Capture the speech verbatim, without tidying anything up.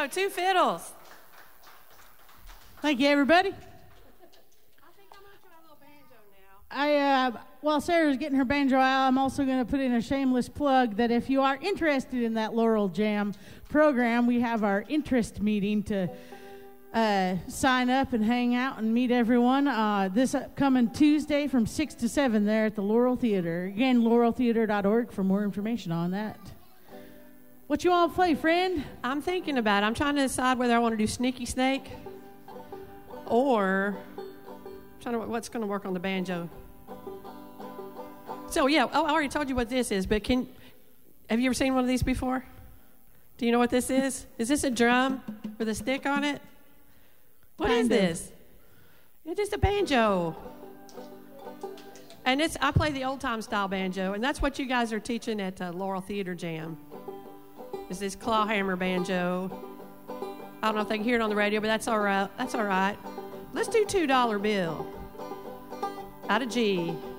go, two fiddles. Thank you, everybody. I think I'm going to try a little banjo now. I, uh, while Sarah's getting her banjo out, I'm also going to put in a shameless plug that if you are interested in that Laurel Jam program, we have our interest meeting to uh, sign up and hang out and meet everyone uh, this upcoming Tuesday from six to seven there at the Laurel Theater. Again, laurel theater dot org for more information on that. What you want to play, friend? I'm thinking about it. I'm trying to decide whether I want to do Sneaky Snake or trying to what's going to work on the banjo. So yeah, oh, I already told you what this is, but can have you ever seen one of these before? Do you know what this is? Is this a drum with a stick on it? What kind is of. this? It's just a banjo. And it's I play the old time style banjo, and that's what you guys are teaching at uh, Laurel Theater Jam. Is this clawhammer banjo? I don't know if they can hear it on the radio, but that's all right. That's all right. Let's do two dollar bill. Out of G.